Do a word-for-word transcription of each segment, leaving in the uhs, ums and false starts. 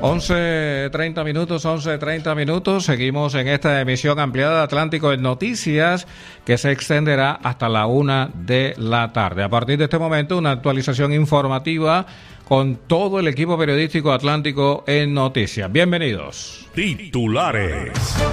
once treinta minutos, once treinta minutos. Seguimos en esta emisión ampliada de Atlántico en Noticias, que se extenderá hasta la una de la tarde. A partir de este momento, una actualización informativa con todo el equipo periodístico Atlántico en Noticias. Bienvenidos. Titulares.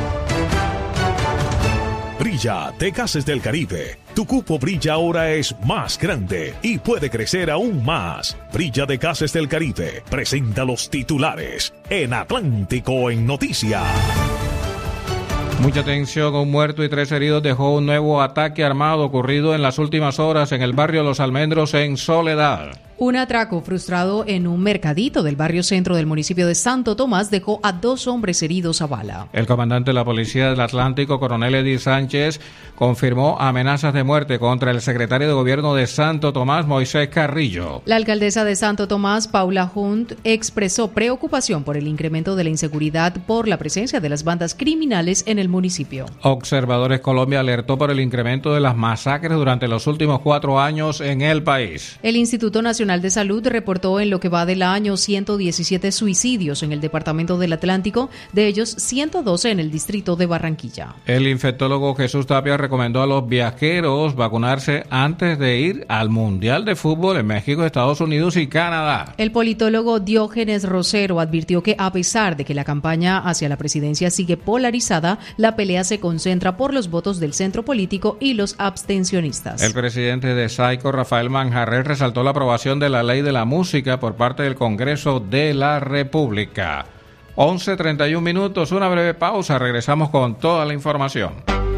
Brilla de Gases del Caribe. Tu cupo Brilla ahora es más grande y puede crecer aún más. Brilla de Gases del Caribe presenta los titulares en Atlántico en Noticias. Mucha atención, un muerto y tres heridos dejó un nuevo ataque armado ocurrido en las últimas horas en el barrio Los Almendros en Soledad. Un atraco frustrado en un mercadito del barrio centro del municipio de Santo Tomás dejó a dos hombres heridos a bala. El comandante de la Policía del Atlántico, coronel Eddie Sánchez, confirmó amenazas de muerte contra el secretario de Gobierno de Santo Tomás, Moisés Carrillo. La alcaldesa de Santo Tomás, Paula Hunt, expresó preocupación por el incremento de la inseguridad por la presencia de las bandas criminales en el municipio. Observadores Colombia alertó por el incremento de las masacres durante los últimos cuatro años en el país. El Instituto Nacional de Salud reportó en lo que va del año ciento diecisiete suicidios en el departamento del Atlántico, de ellos ciento doce en el distrito de Barranquilla. El infectólogo Jesús Tapia recomendó a los viajeros vacunarse antes de ir al Mundial de Fútbol en México, Estados Unidos y Canadá. El politólogo Diógenes Rosero advirtió que a pesar de que la campaña hacia la presidencia sigue polarizada, la pelea se concentra por los votos del centro político y los abstencionistas. El presidente de SAICO, Rafael Manjarres, resaltó la aprobación de la ley de la música por parte del Congreso de la República. once treinta y un minutos, una breve pausa, regresamos con toda la información.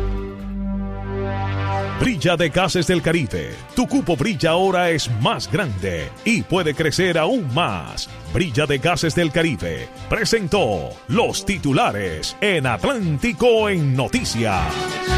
Brilla de Gases del Caribe. Tu cupo Brilla ahora es más grande y puede crecer aún más. Brilla de Gases del Caribe presentó los titulares en Atlántico en Noticias.